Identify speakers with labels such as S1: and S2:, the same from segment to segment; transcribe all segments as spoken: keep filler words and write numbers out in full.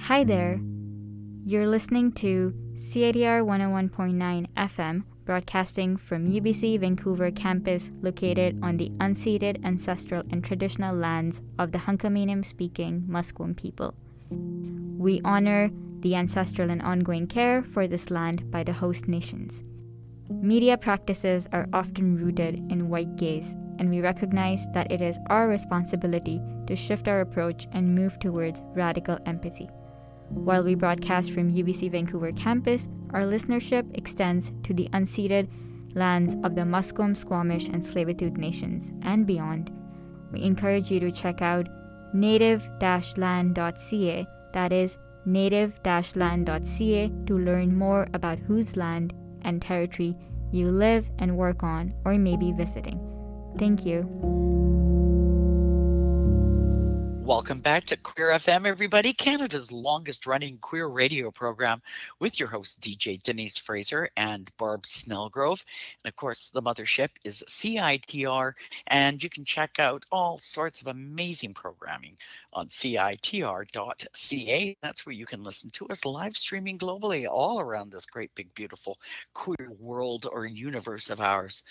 S1: Hi there. You're listening to C I D R one oh one point nine F M, broadcasting from U B C Vancouver campus located on the unceded ancestral and traditional lands of the Hunkaminam-speaking Musqueam people. We honor the ancestral and ongoing care for this land by the host nations. Media practices are often rooted in white gaze, and we recognize that it is our responsibility to shift our approach and move towards radical empathy. While we broadcast from U B C Vancouver campus, our listenership extends to the unceded lands of the Musqueam, Squamish, and Tsleil-Waututh nations and beyond. We encourage you to check out native dash land dot c a, that is native dash land dot c a, to learn more about whose land and territory you live and work on or may be visiting. Thank you.
S2: Welcome back to Queer F M, everybody, Canada's longest running queer radio program with your hosts D J Denise Fraser and Barb Snellgrove. And of course, the mothership is C I T R, and you can check out all sorts of amazing programming on C I T R dot C A. That's where you can listen to us live streaming globally all around this great, big, beautiful queer world or universe of ours.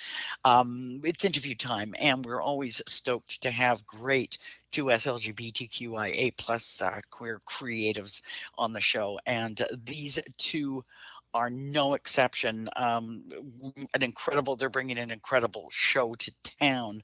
S2: Um, it's interview time, and we're always stoked to have great two S L G B T Q I A plus uh, queer creatives on the show, and these two are no exception. Um, an incredible, they're bringing an incredible show to town.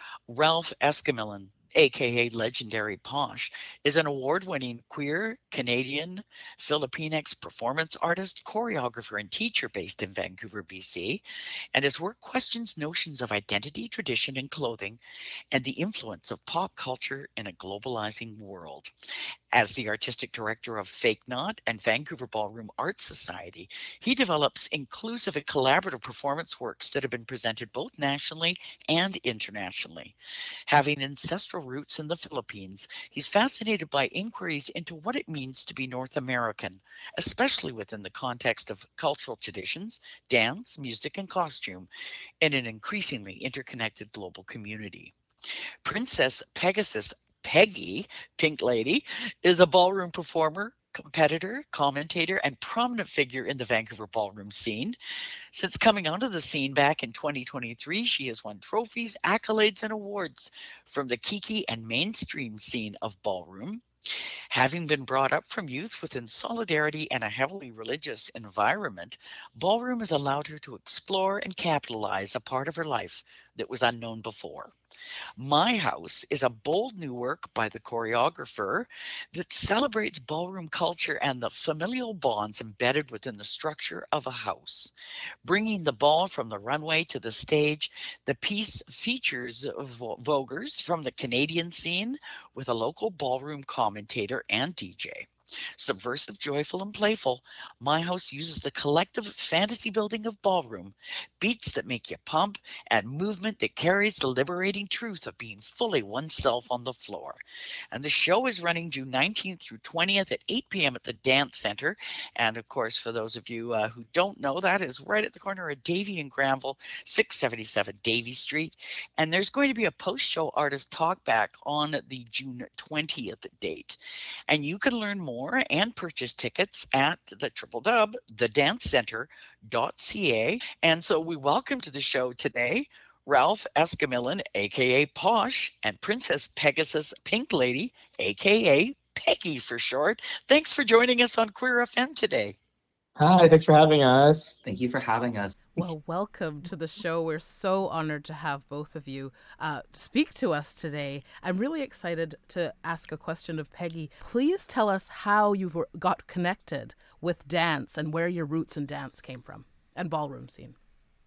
S2: Ralph Escamillan, aka Legendary Posh, is an award-winning queer Canadian Filipinx performance artist, choreographer, and teacher based in Vancouver, B C, and his work questions notions of identity, tradition, and clothing, and the influence of pop culture in a globalizing world. As the artistic director of Fake Knot and Vancouver Ballroom Arts Society, he develops inclusive and collaborative performance works that have been presented both nationally and internationally. Having ancestral roots in the Philippines, he's fascinated by inquiries into what it means to be North American, especially within the context of cultural traditions, dance, music, and costume, in an increasingly interconnected global community. Princess Pegasus Peggy, Pink Lady, is a ballroom performer, competitor, commentator, and prominent figure in the Vancouver ballroom scene. Since coming onto the scene back in twenty twenty-three, she has won trophies, accolades, and awards from the Kiki and mainstream scene of ballroom. Having been brought up from youth within solidarity and a heavily religious environment, ballroom has allowed her to explore and capitalize a part of her life that was unknown before. My House is a bold new work by the choreographer that celebrates ballroom culture and the familial bonds embedded within the structure of a house. Bringing the ball from the runway to the stage, the piece features vo- voguers from the Canadian scene with a local ballroom commentator and D J. Subversive, joyful, and playful, My House uses the collective fantasy building of ballroom, beats that make you pump, and movement that carries the liberating truth of being fully oneself on the floor. And the show is running June nineteenth through twentieth at eight p.m. at the Dance Center. And of course, for those of you uh, who don't know, that is right at the corner of Davie and Granville, six seventy-seven Davie Street. And there's going to be a post-show artist talkback on the June twentieth date. And you can learn more and purchase tickets at the triple w the dance center dot c a. And so we welcome to the show today Ralph Escamillan, aka Posh, and Princess Pegasus Pink Lady, aka Peggy for short. Thanks for joining us on Queer F M today.
S3: Hi, thanks for having us.
S4: Thank you for having us.
S5: Well, welcome to the show. We're so honored to have both of you uh, speak to us today. I'm really excited to ask a question of Peggy. Please tell us how you were, got connected with dance and where your roots in dance came from and ballroom scene.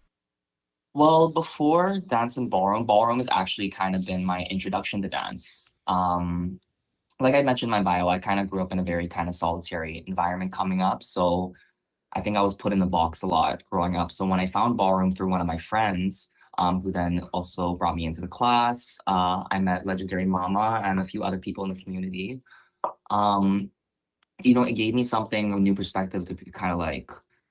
S4: Well, before dance and ballroom, ballroom has actually kind of been my introduction to dance. Um, like I mentioned in my bio, I kind of grew up in a very kind of solitary environment coming up. So I think I was put in the box a lot growing up. So when I found ballroom through one of my friends, um, who then also brought me into the class, uh, I met Legendary Mama and a few other people in the community. Um, you know, it gave me something, a new perspective to be kind of like,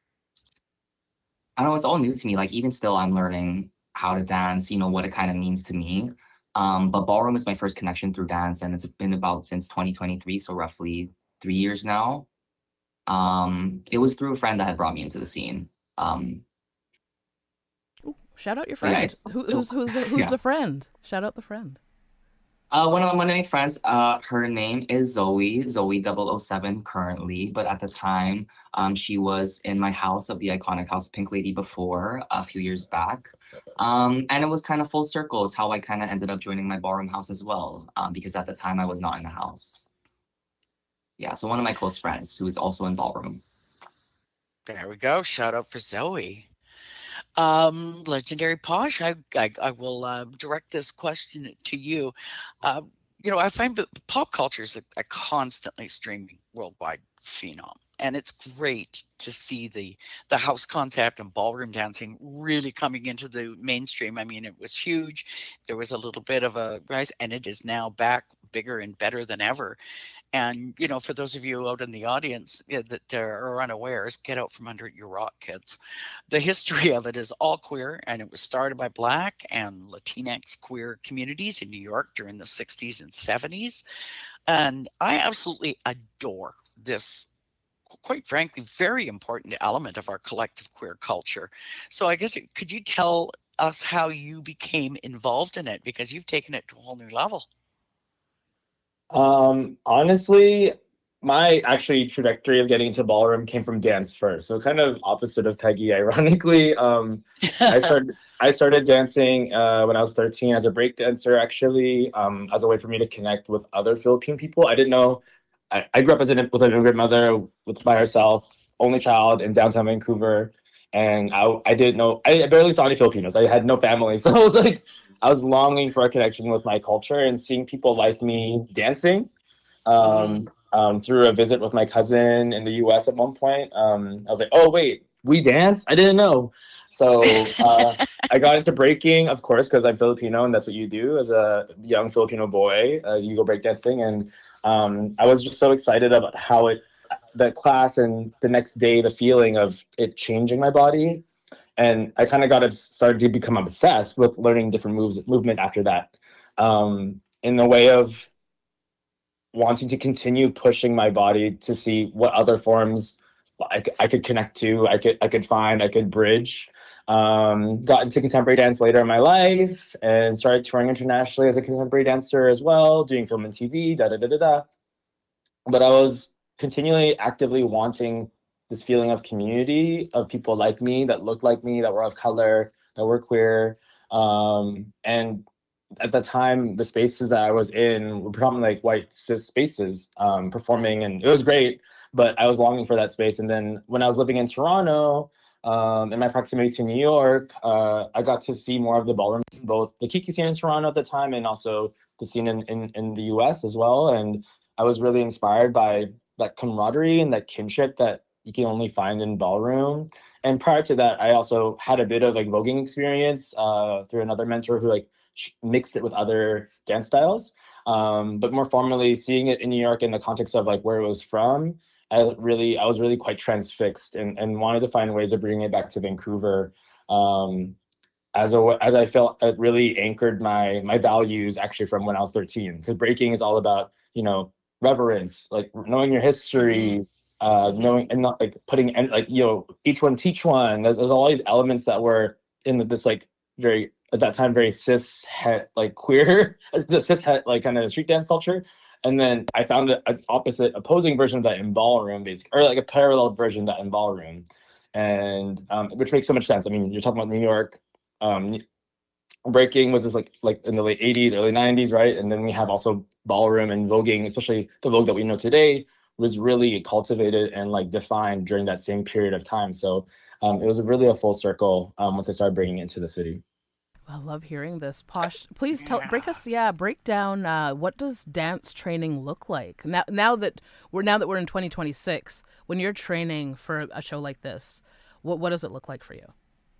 S4: I don't know, it's all new to me. Like even still, I'm learning how to dance, you know, what it kind of means to me. Um, but ballroom is my first connection through dance, and it's been about since twenty twenty-three, so roughly three years now. Um, it was through a friend that had brought me into the scene. Um,
S5: Ooh, shout out your
S4: but yeah,
S5: friend.
S4: it's,
S5: Who,
S4: it's
S5: who's
S4: still,
S5: who's the, who's
S4: yeah.
S5: the friend? Shout out the friend.
S4: Uh, one of one of my friends, uh, her name is Zoe, Zoe double oh seven currently, but at the time, um, she was in my house of the iconic House of Pink Lady before a few years back. Um, and it was kind of full circle is how I kind of ended up joining my ballroom house as well, um, because at the time I was not in the house. Yeah, so one of my close friends who is also in ballroom.
S2: There we go. Shout out for Zoe. Um, Legendary Posh, I, I, I will uh, direct this question to you. Uh, you know, I find that pop culture is a, a constantly streaming worldwide phenom. And it's great to see the the house concept and ballroom dancing really coming into the mainstream. I mean, it was huge. There was a little bit of a rise, and it is now back bigger and better than ever. And, you know, for those of you out in the audience yeah, that are unawares, get out from under your rock, kids. The history of it is all queer, and it was started by Black and Latinx queer communities in New York during the sixties and seventies. And I absolutely adore this, quite frankly, very important element of our collective queer culture. So I guess, could you tell us how you became involved in it? Because you've taken it to a whole new level.
S3: Um, honestly, my actually trajectory of getting into ballroom came from dance first. So kind of opposite of Peggy, ironically. Um, I started I started dancing uh, when I was thirteen as a break dancer, actually, um, as a way for me to connect with other Philippine people. I didn't know. I, I grew up as an with an immigrant mother with by herself, only child in downtown Vancouver, and I I didn't know. I barely saw any Filipinos. I had no family, so I was like. I was longing for a connection with my culture and seeing people like me dancing um, um, through a visit with my cousin in the U S at one point. Um, I was like, oh, wait, we dance? I didn't know. So uh, I got into breaking, of course, because I'm Filipino and that's what you do as a young Filipino boy. Uh, you go breakdancing. And um, I was just so excited about how it, the class and the next day, the feeling of it changing my body. And I kind of got started to become obsessed with learning different moves, movement after that, um, in the way of wanting to continue pushing my body to see what other forms I, I could connect to, I could I could find, I could bridge. Um, got into contemporary dance later in my life and started touring internationally as a contemporary dancer as well, doing film and T V, da da da da da. But I was continually actively wanting this feeling of community, of people like me, that look like me, that were of color, that were queer. Um, and at the time, the spaces that I was in were predominantly like white cis spaces, um, performing, and it was great, but I was longing for that space. And then when I was living in Toronto, um, in my proximity to New York, uh, I got to see more of the ballroom, both the Kiki scene in Toronto at the time and also the scene in, in, in the U S as well. And I was really inspired by that camaraderie and that kinship that you can only find in ballroom. And prior to that, I also had a bit of like voguing experience uh, through another mentor who like mixed it with other dance styles. Um, but more formally, seeing it in New York in the context of like where it was from, I really, I was really quite transfixed and, and wanted to find ways of bringing it back to Vancouver. Um, as a, as I felt it really anchored my my values actually from when I was thirteen, because breaking is all about, you know, reverence, like knowing your history, uh knowing and not like putting and like, you know, each one teach one. There's, there's all these elements that were in this like very at that time very cis het like queer the cis het like kind of street dance culture. And then I found an opposite opposing version of that in ballroom, basically, or like a parallel version of that in ballroom, and um which makes so much sense. I mean, you're talking about New York. um breaking was this like like in the late eighties, early nineties, right? And then we have also ballroom and voguing, especially the vogue that we know today, was really cultivated and like defined during that same period of time. So um, it was really a full circle um, once I started bringing it into the city.
S5: I love hearing this. Posh, please tell, break us, yeah, break down. Uh, what does dance training look like now? Now that we're now that we're in twenty twenty-six, when you're training for a show like this, what what does it look like for you?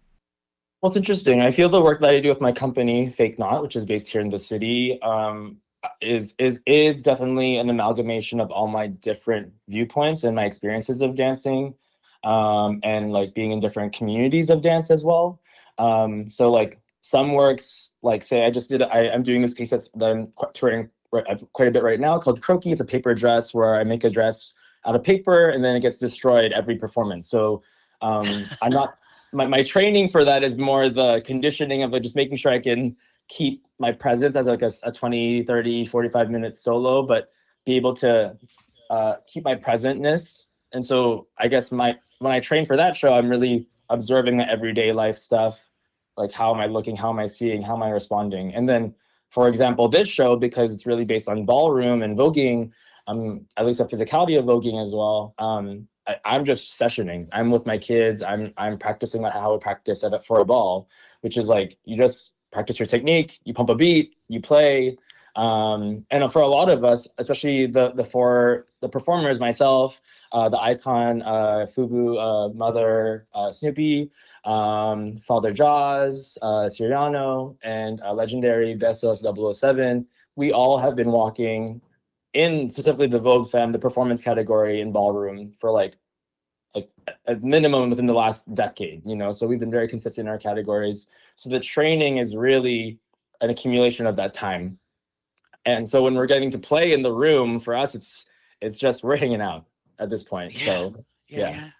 S3: Well, it's interesting. I feel the work that I do with my company, Fake Not, which is based here in the city, um, is is is definitely an amalgamation of all my different viewpoints and my experiences of dancing, um, and like being in different communities of dance as well. Um, so like some works, like say I just did, I, I'm doing this piece that's that I'm touring quite a bit right now called Croquis. It's a paper dress where I make a dress out of paper and then it gets destroyed every performance. So um, I'm not, my, my training for that is more the conditioning of like just making sure I can keep my presence as like a, a twenty, thirty, forty-five minute solo, but be able to uh, keep my presentness. And so I guess my when I train for that show, I'm really observing the everyday life stuff, like how am I looking, how am I seeing, how am I responding? And then, for example, this show, because it's really based on ballroom and voguing, um, at least the physicality of voguing as well. Um, I, I'm just sessioning. I'm with my kids. I'm I'm practicing how I would practice at a, for a ball, which is like you just practice your technique, you pump a beat, you play. Um, and for a lot of us, especially the the four the performers, myself, uh, the icon, uh, Fubu, uh, Mother, uh, Snoopy, um, Father Jaws, uh, Siriano, and uh, legendary Besos double oh seven, we all have been walking in specifically the Vogue Femme, the performance category in ballroom for like like a minimum within the last decade, you know, so we've been very consistent in our categories. So the training is really an accumulation of that time. And so when we're getting to play in the room, for us, it's it's just we're hanging out at this point.
S2: Yeah.
S3: So
S2: Yeah.
S3: yeah.
S2: yeah.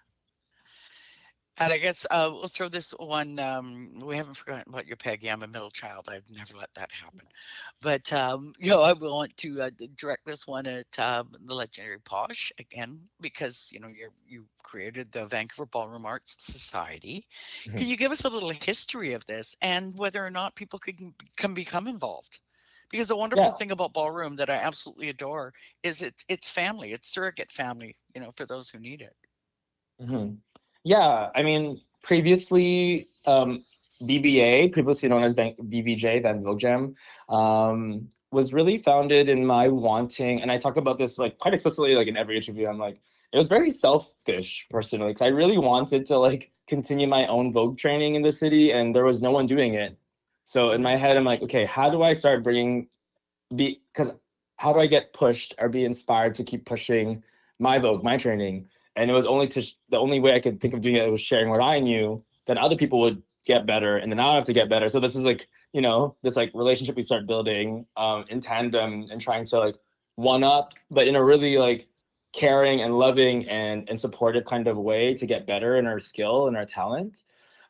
S2: And I guess uh, we'll throw this one. Um, we haven't forgotten about your Peggy. I'm a middle child. I've never let that happen. But, um, you know, I want to uh, direct this one at um, the legendary Posh again, because, you know, you you created the Vancouver Ballroom Arts Society.
S3: Mhm.
S2: Can you give us a little history of this and whether or not people can, can become involved? Because the wonderful
S3: Yeah.
S2: thing about ballroom that I absolutely adore is it's it's family. It's surrogate family, you know, for those who need it.
S3: hmm Yeah, I mean, previously, um, B B A, previously known as Van- B V J, Van Vogue Jam, um, was really founded in my wanting, and I talk about this like quite explicitly, like in every interview. I'm like, it was very selfish personally, because I really wanted to like continue my own Vogue training in the city, and there was no one doing it. So in my head, I'm like, okay, how do I start bringing be because how do I get pushed or be inspired to keep pushing my Vogue, my training? And it was only to sh- the only way I could think of doing it was sharing what I knew. Then other people would get better, and then I have to get better. So this is like you know this like relationship we start building um, in tandem and trying to like one up, but in a really like caring and loving and and supportive kind of way to get better in our skill and our talent.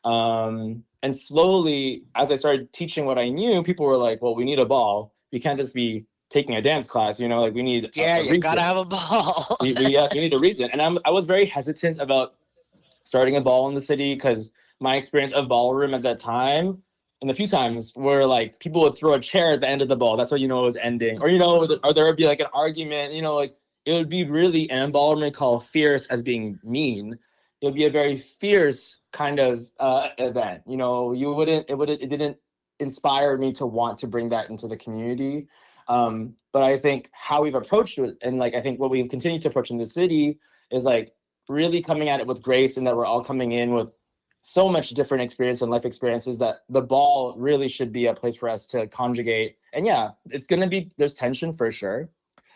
S3: Um, and slowly, as I started teaching what I knew, people were like, "Well, we need a ball. We can't just be taking a dance class, you know, like we need
S2: Yeah,
S3: a, a
S2: you gotta
S3: reason.
S2: have a ball.
S3: We we, uh, we need a reason." And I'm I was very hesitant about starting a ball in the city because my experience of ballroom at that time, and a few times, were like people would throw a chair at the end of the ball. That's how you know it was ending, or you know, or there would be like an argument. You know, like it would be really an ballroom we call fierce as being mean. It would be a very fierce kind of uh, event. You know, you wouldn't. It would. It didn't inspire me to want to bring that into the community. Um, but I think how we've approached it, and like I think what we continue to approach in the city is like really coming at it with grace, and that we're all coming in with so much different experience and life experiences that the ball really should be a place for us to conjugate. And yeah, it's gonna be there's tension for sure,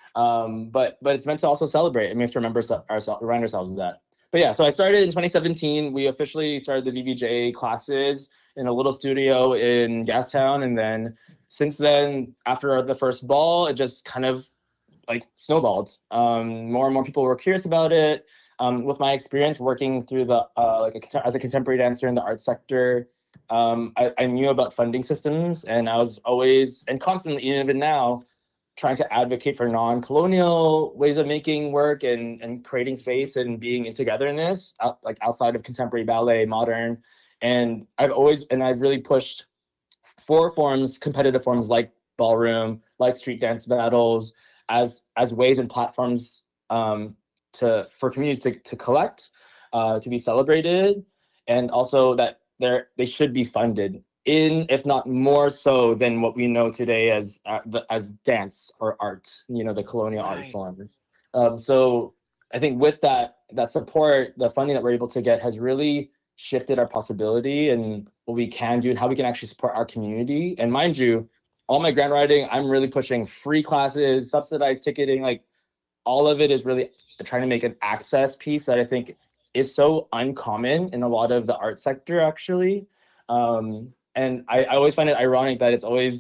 S3: um, but but it's meant to also celebrate, and we have to remember ourselves, remind ourselves of that. But yeah, so I started in twenty seventeen. We officially started the V V J classes in a little studio in Gastown, and then since then, after the first ball, it just kind of like snowballed. Um, more and more people were curious about it. Um, with my experience working through the uh, like a, as a contemporary dancer in the arts sector, um, I, I knew about funding systems, and I was always and constantly, even now, trying to advocate for non-colonial ways of making work and and creating space and being in togetherness, out, like outside of contemporary ballet, modern. And I've always and I've really pushed for forms, competitive forms like ballroom, like street dance battles, as as ways and platforms um, to for communities to, to collect, uh, to be celebrated, and also that they're they should be funded in, if not more so than what we know today as uh, the, as dance or art, you know, the colonial art
S2: Right.
S3: forms. Um, so I think with that that support, the funding that we're able to get has really shifted our possibility and what we can do and how we can actually support our community. And mind you, all my grant writing, I'm really pushing free classes, subsidized ticketing, like all of it is really trying to make an access piece that I think is so uncommon in a lot of the art sector, actually. Um, and I, I always find it ironic that it's always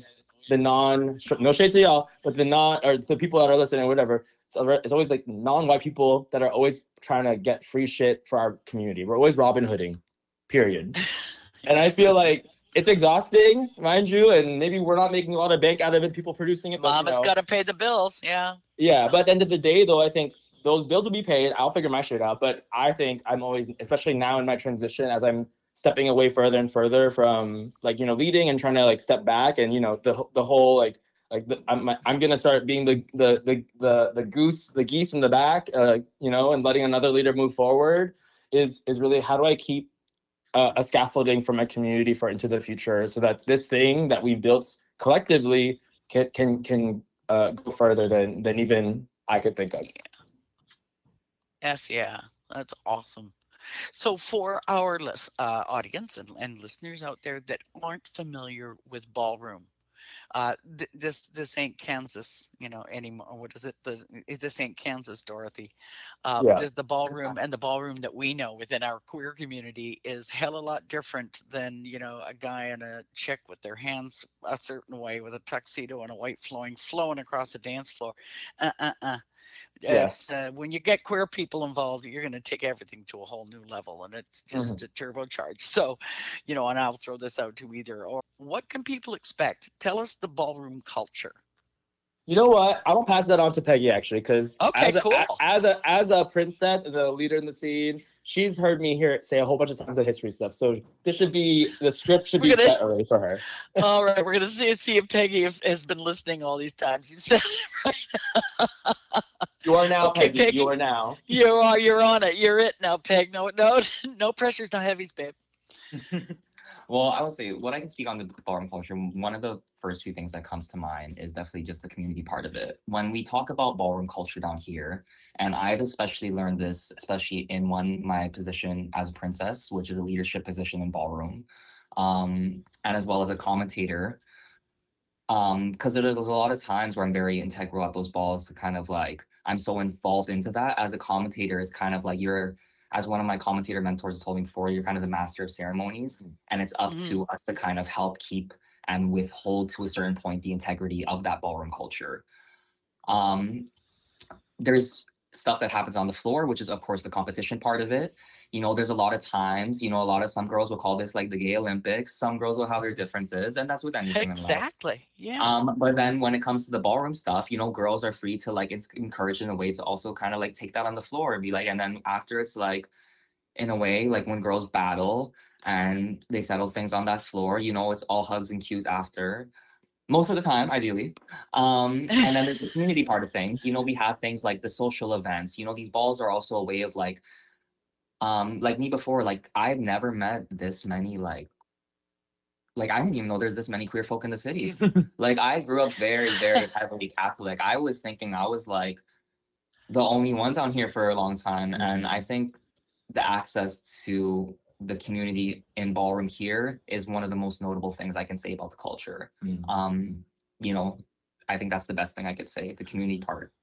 S3: the non, no shade to y'all, but the non, or the people that are listening, or whatever, it's, it's always like non-white people that are always trying to get free shit for our community. We're always Robin Hooding, period. And I feel like it's exhausting, mind you, and maybe we're not making a lot of bank out of it, people producing it. But,
S2: Mama's
S3: you know,
S2: got to pay the bills. Yeah.
S3: Yeah, but at the end of the day, though, I think those bills will be paid. I'll figure my shit out. But I think I'm always, especially now in my transition, as I'm stepping away further and further from, like, you know, leading and trying to like step back, and, you know, the the whole like like the, I'm I'm gonna start being the the the the the goose, the geese in the back, uh, you know, and letting another leader move forward is is really, how do I keep uh, a scaffolding for my community for into the future, so that this thing that we built collectively can can can uh, go further than than even I could think of.
S2: F yeah, that's awesome. So for our lis- uh, audience and, and listeners out there that aren't familiar with ballroom, uh, th- this this ain't Kansas, you know, anymore. What is it? The, this ain't Kansas, Dorothy. Uh,
S3: Yeah.
S2: this, the ballroom and the ballroom that we know within our queer community is hell a lot different than, you know, a guy and a chick with their hands a certain way with a tuxedo and a white flowing flowing across the dance floor. Uh uh uh.
S3: Yes.
S2: Uh, when you get queer people involved, you're going to take everything to a whole new level, and it's just
S3: Mhm.
S2: a turbocharge. So, you know, and I'll throw this out to either or. What can people expect? Tell us the ballroom culture.
S3: You know what? I'm gonna pass that on to Peggy, actually, because
S2: Okay,
S3: as a,
S2: cool.
S3: a- as a as a princess, as a leader in the scene, she's heard me hear it say a whole bunch of times the history stuff. So this should be the script should be
S2: We're gonna-
S3: set already for her.
S2: All right, we're going to see, see if Peggy have- has been listening all these times. You said
S3: You are now,
S2: Okay,
S3: Peggy.
S2: Peggy.
S3: You are now.
S2: you are you're on it. You're it now, Peg. No, no, no pressures, no heavies, babe.
S4: Well, I would say what I can speak on the ballroom culture, one of the first few things that comes to mind is definitely just the community part of it. When we talk about ballroom culture down here, and I've especially learned this, especially in one my position as a princess, which is a leadership position in ballroom, um, and as well as a commentator. Um, because there's a lot of times where I'm very integral at those balls to kind of like I'm so involved into that. As a commentator, it's kind of like you're, as one of my commentator mentors told me before, you're kind of the master of ceremonies, and it's up
S2: Mhm.
S4: to us to kind of help keep and withhold to a certain point the integrity of that ballroom culture. Um, there's stuff that happens on the floor, which is of course the competition part of it. You know, there's a lot of times, you know, a lot of some girls will call this like the gay Olympics. Some girls will have their differences, and that's with anything in life.
S2: Exactly. Yeah.
S4: Um, but then when it comes to the ballroom stuff, you know, girls are free to like it's encouraged in a way to also kind of like take that on the floor and be like, and then after it's like, in a way, like when girls battle and they settle things on that floor, you know, it's all hugs and cute after. Most of the time, ideally. Um, and then there's the community part of things. You know, we have things like the social events. You know, these balls are also a way of like, um, like me before, like I've never met this many like like I didn't even know there's this many queer folk in the city. Like I grew up very, very heavily Catholic. I was thinking I was like the only one down here for a long time. And I think the access to the community in ballroom here is one of the most notable things I can say about the culture.
S3: Mm.
S4: Um, you know, I think that's the best thing I could say, the community part.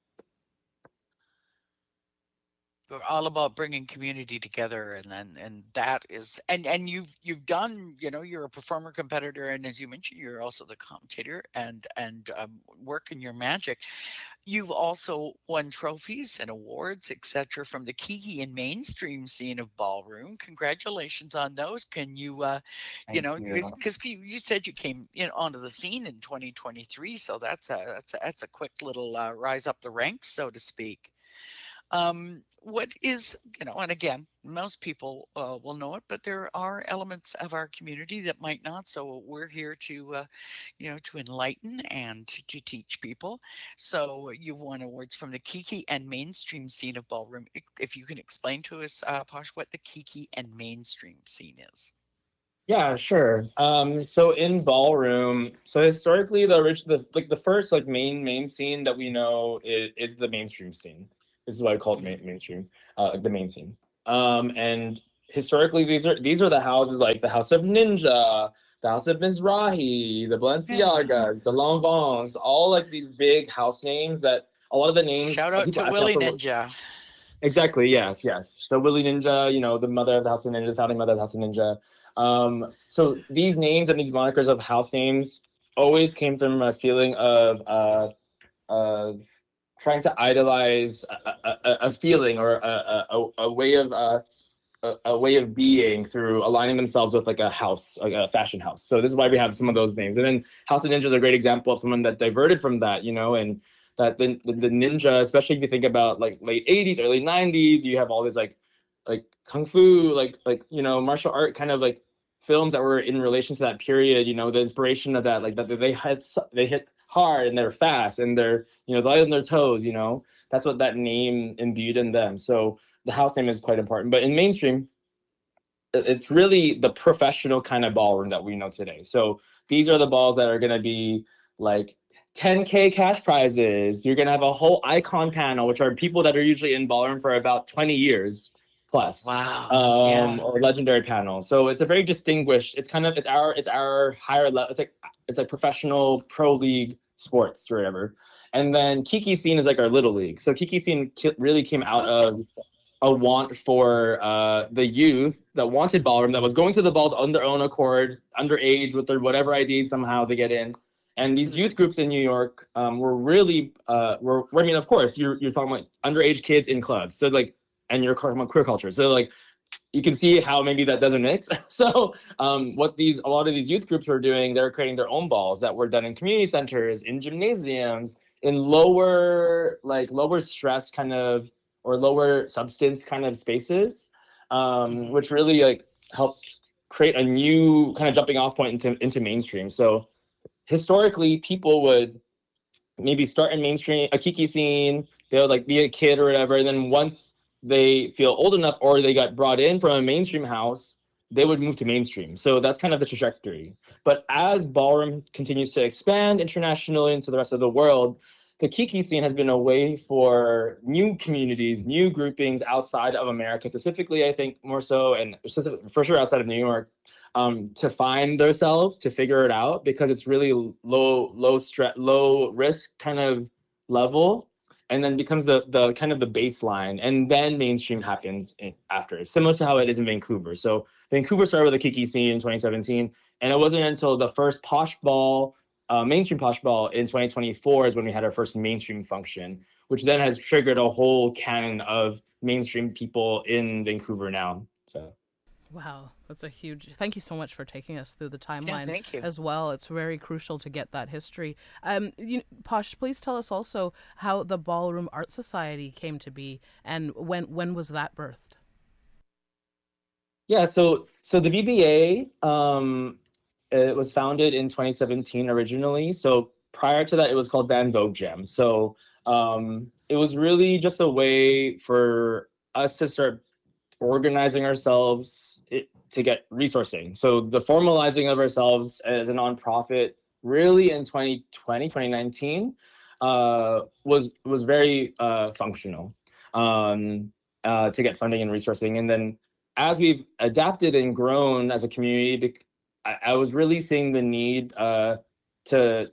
S2: We're all about bringing community together, and and and that is and and you've you've done, you know, you're a performer, competitor, and as you mentioned, you're also the commentator and and um, working your magic. You've also won trophies and awards, et cetera, from the Kiki and mainstream scene of ballroom. Congratulations on those. Can you, uh, you
S4: Thank
S2: know,
S4: you.
S2: because you, you said you came you know onto the scene in twenty twenty-three, so that's a that's a, that's a quick little uh, rise up the ranks, so to speak. Um, what is, you know, and again, most people uh, will know it, but there are elements of our community that might not. So we're here to, uh, you know, to enlighten and to, to teach people. So you won awards from the Kiki and mainstream scene of ballroom. If you can explain to us, uh, Posh, what the Kiki and mainstream scene is.
S3: Yeah, sure. Um, so in ballroom, so historically, the original, the, like the first like main main scene that we know is, is the mainstream scene. This is why I call it main, mainstream, uh, like the main scene. Um, and historically, these are these are the houses like the House of Ninja, the House of Mizrahi, the Balenciagas, the Lanvins, all like these big house names that a lot of the names.
S2: Shout out
S3: people
S2: to
S3: ask
S2: Willie
S3: after-
S2: Ninja.
S3: Exactly. Yes. Yes. The Willie Ninja, you know, the mother of the House of Ninja, founding mother of the House of Ninja. Um, so these names and these monikers of house names always came from a feeling of uh, of trying to idolize a, a, a feeling or a, a, a way of uh, a, a way of being through aligning themselves with like a house, like a fashion house. So this is why we have some of those names. And then House of Ninja is a great example of someone that diverted from that, you know, and that the, the, the ninja, especially if you think about like late eighties, early nineties, you have all this like like kung fu, like like you know, martial art kind of like films that were in relation to that period, you know, the inspiration of that, like that they had they hit hard and they're fast and they're, you know, light on their toes, you know. That's what that name imbued in them. So the house name is quite important. But in mainstream, it's really the professional kind of ballroom that we know today. So these are the balls that are going to be like ten K cash prizes. You're going to have a whole icon panel, which are people that are usually in ballroom for about twenty years plus.
S2: Wow.
S3: Um,
S2: Yeah.
S3: or legendary panel. So it's a very distinguished, it's kind of, it's our, it's our higher level. It's like, it's like professional pro league sports or whatever. And then Kiki Scene is like our little league. So Kiki Scene ki- really came out of a want for uh, the youth that wanted ballroom, that was going to the balls on their own accord, underage with their whatever I Ds somehow they get in. And these youth groups in New York um, were really, uh, were, I mean, of course, you're you're talking about underage kids in clubs. So like, and you're talking about queer culture. So like, you can see how maybe that doesn't mix. So um, what these, a lot of these youth groups were doing, they were creating their own balls that were done in community centers, in gymnasiums, in lower, like lower stress kind of, or lower substance kind of spaces, um, which really like helped create a new kind of jumping off point into, into mainstream. So historically, people would maybe start in mainstream, a Kiki Scene, they would like be a kid or whatever, and then once they feel old enough or they got brought in from a mainstream house, they would move to mainstream. So that's kind of the trajectory. But as ballroom continues to expand internationally into the rest of the world, the Kiki Scene has been a way for new communities, new groupings outside of America, specifically, I think more so, and specific, for sure outside of New York, um, to find themselves, to figure it out, because it's really low, low stress, low risk kind of level, and then becomes the the kind of the baseline, and then mainstream happens in, after, similar to how it is in Vancouver. So Vancouver started with the Kiki Scene in twenty seventeen, and it wasn't until the first Posh Ball, uh, mainstream Posh Ball in twenty twenty-four is when we had our first mainstream function, which then has triggered a whole canon of mainstream people in Vancouver now. So.
S5: Wow, that's a huge. Thank you so much for taking us through the
S2: Yeah,
S5: timeline
S2: thank you.
S5: as well. It's very crucial to get that history. Um, you, Posh, please tell us also how the Ballroom Art Society came to be, and when when was that birthed?
S3: Yeah, so so the V B A, um, it was founded in twenty seventeen originally. So prior to that, it was called Van Vogue Jam. So um, it was really just a way for us to start organizing ourselves it, to get resourcing. So the formalizing of ourselves as a nonprofit really in twenty twenty, twenty nineteen uh, was was very uh, functional um, uh, to get funding and resourcing. And then as we've adapted and grown as a community, I, I was really seeing the need uh, to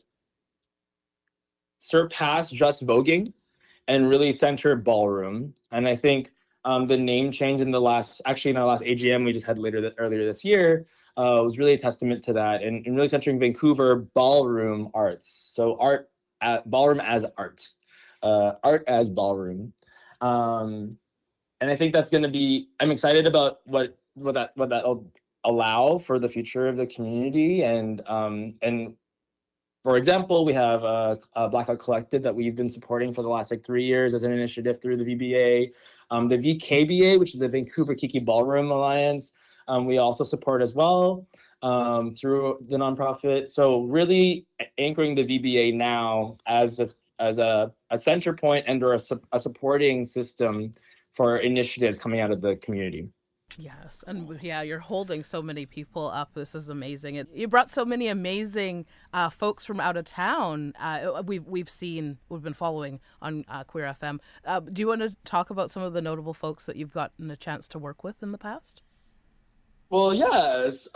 S3: surpass just voguing and really center ballroom. And I think um, the name change in the last, actually in our last A G M we just had later th- earlier this year, uh, was really a testament to that, and, and really centering Vancouver ballroom arts. So art, at, ballroom as art, uh, art as ballroom. Um, and I think that's going to be, I'm excited about what what that what that'll allow for the future of the community. And um, and for example, we have a, a Blackout Collective that we've been supporting for the last like three years as an initiative through the V B A, um, the V K B A, which is the Vancouver Kiki Ballroom Alliance. Um, we also support as well um, through the nonprofit. So really anchoring the V B A now as a, as a, a center point and or a, a supporting system for initiatives coming out of the community.
S5: Yes, and yeah, you're holding so many people up. This is amazing. It, you brought so many amazing uh, folks from out of town. Uh, we've we've seen, we've been following on uh, Queer F M. Uh, do you want to talk about some of the notable folks that you've gotten a chance to work with in the past?
S3: Well, yes.